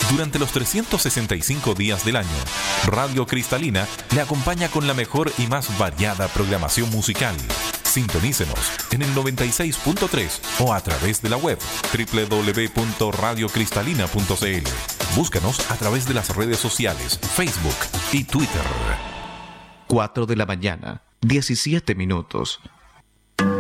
Durante los 365 días del año, Radio Cristalina le acompaña con la mejor y más variada programación musical. Sintonícenos en el 96.3 o a través de la web www.radiocristalina.cl. Búscanos a través de las redes sociales, Facebook y Twitter. 4 de la mañana, 17 minutos.